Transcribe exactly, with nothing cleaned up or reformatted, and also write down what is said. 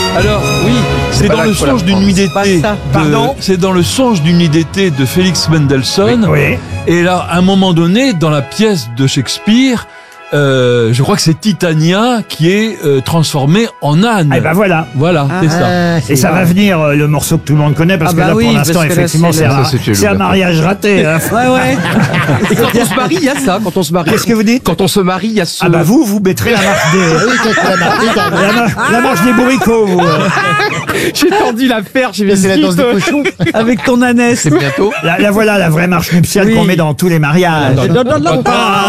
Alors, oui, c'est dans le songe d'une nuit d'été. Pardon ? C'est dans le songe d'une nuit d'été de Félix Mendelssohn. Oui. oui. Et là, à un moment donné, dans la pièce de Shakespeare, euh, je crois que c'est Titania qui est euh, transformée en âne. Eh ben voilà. Voilà, Ah, c'est ça. ah, Et ça va venir, euh, le morceau que tout le monde connaît, parce Ah que bah là, oui, pour parce l'instant, que là, effectivement, c'est c'est le- un, Ça, c'était c'est un le- mariage raté. hein. Ouais, ouais. Et quand on se marie, il y a ça, quand on se marie. Qu'est-ce que vous dites ? Quand on se marie, il y a ce... Ah bah vous, vous mettrez la marche des... Oui, c'est la marque des dames. La, mar- la marche des bourricots, vous. J'ai tendu la perche, j'ai C'est la danse des cochons. Avec ton ânesse. C'est bientôt. La, la voilà, la vraie marche nuptiale Oui. qu'on met dans tous les mariages. Non, non, non, non. Ah,